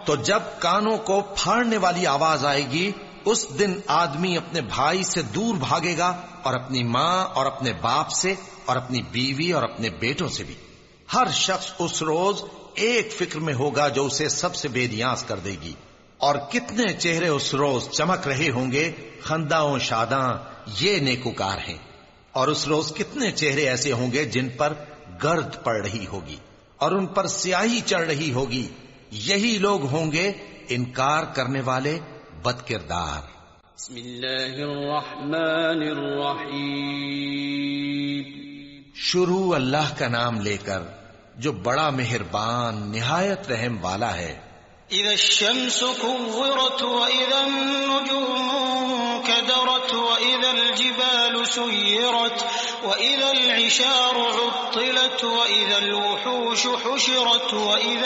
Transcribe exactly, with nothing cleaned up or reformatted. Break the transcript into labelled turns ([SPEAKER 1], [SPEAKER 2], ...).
[SPEAKER 1] तो जब कानों को फाड़ने वाली आवाज आएगी, उस दिन आदमी अपने भाई से दूर भागेगा और अपनी माँ और अपने बाप से और अपनी बीवी और अपने बेटों से भी। हर शख्स उस रोज एक फिक्र में होगा जो उसे सबसे बेनियाज कर देगी। और कितने चेहरे उस रोज चमक रहे होंगे, खंदाओं शादां ये नेकुकार हैं। और उस रोज कितने चेहरे ऐसे होंगे जिन पर गर्द पड़ रही होगी और उन पर स्याही चढ़ रही होगी। यही लोग होंगे इनकार करने वाले बदकिरदार। शुरू अल्लाह का नाम लेकर जो बड़ा मेहरबान निहायत रहम वाला है।
[SPEAKER 2] इज़ा शम्सु कुव्विरत व इज़ा नुजूमु कदरत व इज़ा अल-जिबालु सुय्यरत व इज़ा अल-इशारु उत्तिलत व इज़ा अल-वुहूशु हुशिरत व इज़ा